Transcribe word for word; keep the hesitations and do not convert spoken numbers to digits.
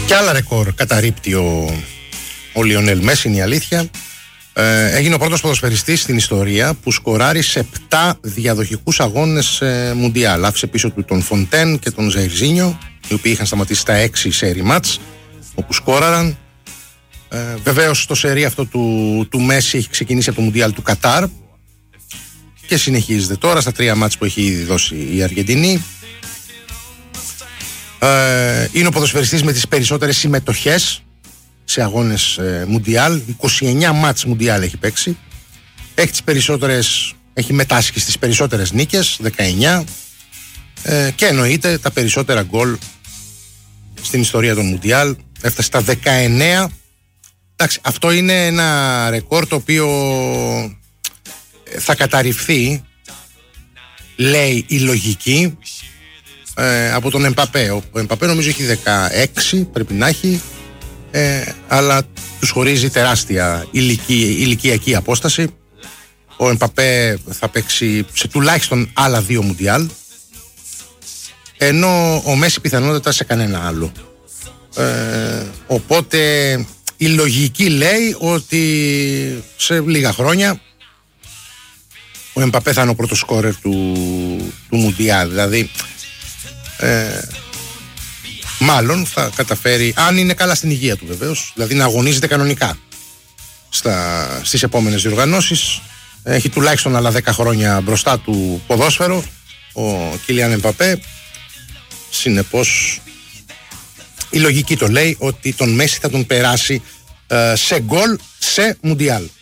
Και άλλα ρεκόρ καταρρίπτει ο, ο Λιονέλ Μέση, είναι η αλήθεια. Ε, έγινε ο πρώτος ποδοσφαιριστής στην ιστορία που σκοράρει σε επτά διαδοχικούς αγώνες ε, Μουντιάλ. Άφησε πίσω του τον Φοντέν και τον Ζαϊρζίνιο, οι οποίοι είχαν σταματήσει τα έξι σέρι μάτς όπου σκόραραν. Ε, βεβαίως το σερί αυτό του, του Μέση έχει ξεκινήσει από το Μουντιάλ του Κατάρ και συνεχίζεται τώρα στα τρία μάτς που έχει ήδη δώσει η Αργεντινή. Ε, είναι ο ποδοσφαιριστής με τις περισσότερες συμμετοχές σε αγώνες ε, Μουντιάλ. είκοσι εννιά μάτς Μουντιάλ έχει παίξει. Έχει τις περισσότερες, έχει μετάσχει στις περισσότερες νίκες, δεκαεννιά, ε, και εννοείται τα περισσότερα γκολ στην ιστορία των Μουντιάλ. Έφτασε στα δεκαεννέα. Εντάξει, αυτό είναι ένα ρεκόρ το οποίο θα καταρριφθεί, λέει η λογική, ε, από τον Εμπαπέ. Ο Εμπαπέ νομίζω έχει δεκαέξι, πρέπει να έχει, ε, αλλά τους χωρίζει τεράστια ηλικία, ηλικιακή απόσταση. Ο Εμπαπέ θα παίξει σε τουλάχιστον άλλα δύο Μουντιάλ, ενώ ο Μέση πιθανότατα σε κανένα άλλο. Ε, οπότε η λογική λέει ότι σε λίγα χρόνια ο Εμπαπέ θα είναι ο πρώτος σκόρερ του, του Μουντιάλ. Δηλαδή ε, μάλλον θα καταφέρει, αν είναι καλά στην υγεία του βεβαίως, δηλαδή να αγωνίζεται κανονικά στα, στις επόμενες διοργανώσεις. Έχει τουλάχιστον άλλα δέκα χρόνια μπροστά του ποδόσφαιρο ο Κίλιαν Εμπαπέ. Συνεπώς η λογική το λέει ότι τον Μέση θα τον περάσει ε, σε γκολ σε Μουντιάλ.